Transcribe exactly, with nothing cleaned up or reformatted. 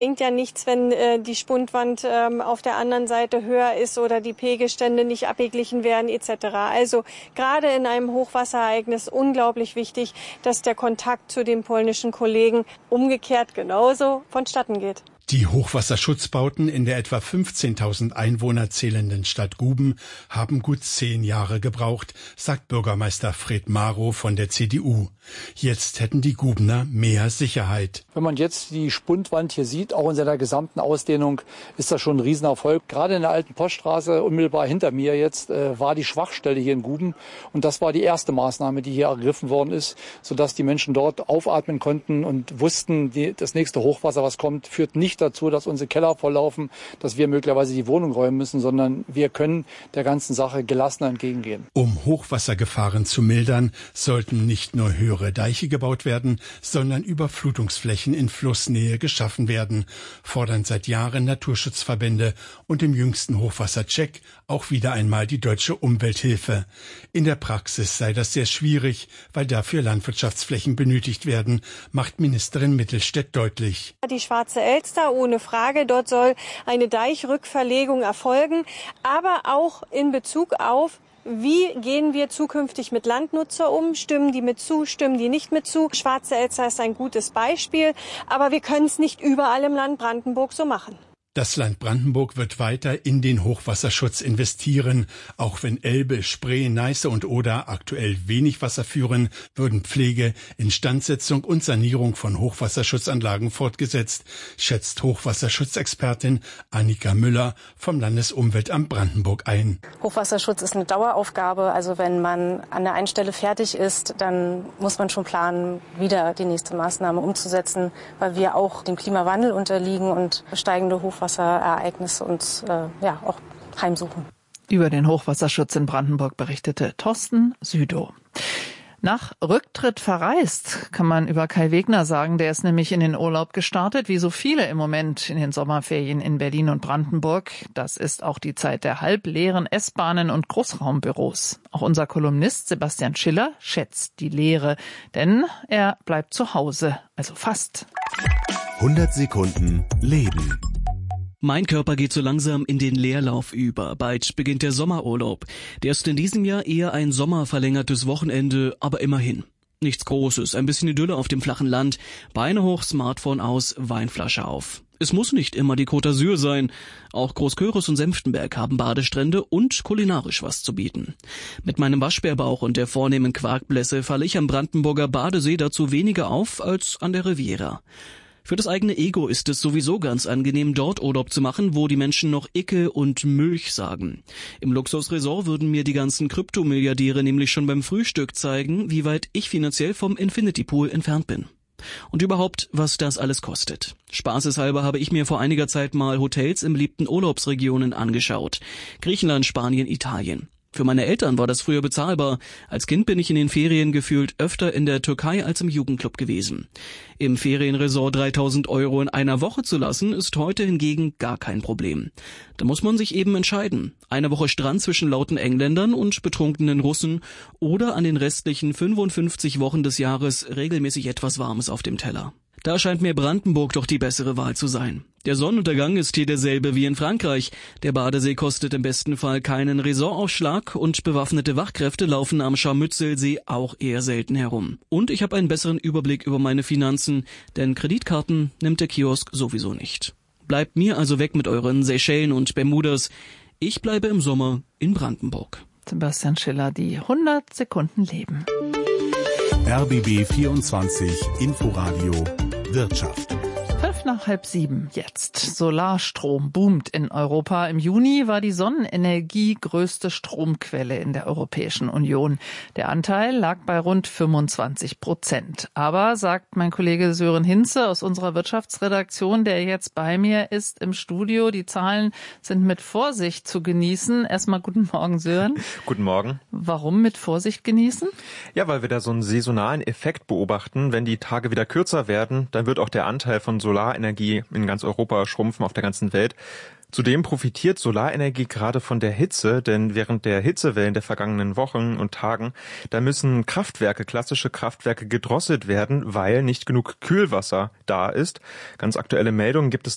Bringt ja nichts, wenn äh, die Spundwand ähm, auf der anderen Seite höher ist oder die Pegelstände nicht abgeglichen werden et cetera. Also gerade in einem Hochwasserereignis unglaublich wichtig, dass der Kontakt zu den polnischen Kollegen umgekehrt genauso vonstatten geht. Die Hochwasserschutzbauten in der etwa fünfzehntausend Einwohner zählenden Stadt Guben haben gut zehn Jahre gebraucht, sagt Bürgermeister Fred Marow von der C D U. Jetzt hätten die Gubener mehr Sicherheit. Wenn man jetzt die Spundwand hier sieht, auch in seiner gesamten Ausdehnung, ist das schon ein Riesenerfolg. Gerade in der alten Poststraße, unmittelbar hinter mir jetzt, äh, war die Schwachstelle hier in Guben. Und das war die erste Maßnahme, die hier ergriffen worden ist, sodass die Menschen dort aufatmen konnten und wussten, die, das nächste Hochwasser, was kommt, führt nicht dazu, dass unsere Keller volllaufen, dass wir möglicherweise die Wohnung räumen müssen, sondern wir können der ganzen Sache gelassener entgegengehen. Um Hochwassergefahren zu mildern, sollten nicht nur höhere Deiche gebaut werden, sondern Überflutungsflächen in Flussnähe geschaffen werden, fordern seit Jahren Naturschutzverbände und im jüngsten Hochwassercheck auch wieder einmal die Deutsche Umwelthilfe. In der Praxis sei das sehr schwierig, weil dafür Landwirtschaftsflächen benötigt werden, macht Ministerin Mittelstädt deutlich. Die Schwarze Elster, ohne Frage, dort soll eine Deichrückverlegung erfolgen, aber auch in Bezug auf: Wie gehen wir zukünftig mit Landnutzer um? Stimmen die mit zu, stimmen die nicht mit zu? Schwarze Elster ist ein gutes Beispiel, aber wir können es nicht überall im Land Brandenburg so machen. Das Land Brandenburg wird weiter in den Hochwasserschutz investieren. Auch wenn Elbe, Spree, Neiße und Oder aktuell wenig Wasser führen, würden Pflege, Instandsetzung und Sanierung von Hochwasserschutzanlagen fortgesetzt, schätzt Hochwasserschutzexpertin Annika Müller vom Landesumweltamt Brandenburg ein. Hochwasserschutz ist eine Daueraufgabe. Also wenn man an der einen Stelle fertig ist, dann muss man schon planen, wieder die nächste Maßnahme umzusetzen, weil wir auch dem Klimawandel unterliegen und steigende Hochwasser Hochwasserereignisse uns äh, ja, auch heimsuchen. Über den Hochwasserschutz in Brandenburg berichtete Thorsten Südow. Nach Rücktritt verreist, kann man über Kai Wegner sagen. Der ist nämlich in den Urlaub gestartet, wie so viele im Moment in den Sommerferien in Berlin und Brandenburg. Das ist auch die Zeit der halbleeren S-Bahnen und Großraumbüros. Auch unser Kolumnist Sebastian Schiller schätzt die Leere, denn er bleibt zu Hause, also fast. hundert Sekunden Leben. Mein Körper geht so langsam in den Leerlauf über. Bald beginnt der Sommerurlaub. Der ist in diesem Jahr eher ein sommerverlängertes Wochenende, aber immerhin. Nichts Großes, ein bisschen Idylle auf dem flachen Land, Beine hoch, Smartphone aus, Weinflasche auf. Es muss nicht immer die Côte d'Azur sein. Auch Großkörus und Senftenberg haben Badestrände und kulinarisch was zu bieten. Mit meinem Waschbärbauch und der vornehmen Quarkblässe falle ich am Brandenburger Badesee dazu weniger auf als an der Riviera. Für das eigene Ego ist es sowieso ganz angenehm, dort Urlaub zu machen, wo die Menschen noch Icke und Milch sagen. Im Luxusresort würden mir die ganzen Kryptomilliardäre nämlich schon beim Frühstück zeigen, wie weit ich finanziell vom Infinity Pool entfernt bin. Und überhaupt, was das alles kostet. Spaßeshalber habe ich mir vor einiger Zeit mal Hotels in beliebten Urlaubsregionen angeschaut. Griechenland, Spanien, Italien. Für meine Eltern war das früher bezahlbar. Als Kind bin ich in den Ferien gefühlt öfter in der Türkei als im Jugendclub gewesen. Im Ferienresort dreitausend Euro in einer Woche zu lassen, ist heute hingegen gar kein Problem. Da muss man sich eben entscheiden. Eine Woche Strand zwischen lauten Engländern und betrunkenen Russen oder an den restlichen fünfundfünfzig Wochen des Jahres regelmäßig etwas Warmes auf dem Teller. Da scheint mir Brandenburg doch die bessere Wahl zu sein. Der Sonnenuntergang ist hier derselbe wie in Frankreich. Der Badesee kostet im besten Fall keinen Resortausschlag und bewaffnete Wachkräfte laufen am Scharmützelsee auch eher selten herum. Und ich habe einen besseren Überblick über meine Finanzen, denn Kreditkarten nimmt der Kiosk sowieso nicht. Bleibt mir also weg mit euren Seychellen und Bermudas. Ich bleibe im Sommer in Brandenburg. Sebastian Schiller, die hundert Sekunden Leben. R B B vierundzwanzig Inforadio Wirtschaft. Fünf nach halb sieben jetzt. Solarstrom boomt in Europa. Im Juni war die Sonnenenergie größte Stromquelle in der Europäischen Union. Der Anteil lag bei rund fünfundzwanzig Prozent. Aber, sagt mein Kollege Sören Hinze aus unserer Wirtschaftsredaktion, der jetzt bei mir ist im Studio, die Zahlen sind mit Vorsicht zu genießen. Erstmal guten Morgen, Sören. Guten Morgen. Warum mit Vorsicht genießen? Ja, weil wir da so einen saisonalen Effekt beobachten. Wenn die Tage wieder kürzer werden, dann wird auch der Anteil von Solarenergie in ganz Europa schrumpfen, auf der ganzen Welt. Zudem profitiert Solarenergie gerade von der Hitze, denn während der Hitzewellen der vergangenen Wochen und Tagen, da müssen Kraftwerke, klassische Kraftwerke gedrosselt werden, weil nicht genug Kühlwasser da ist. Ganz aktuelle Meldungen gibt es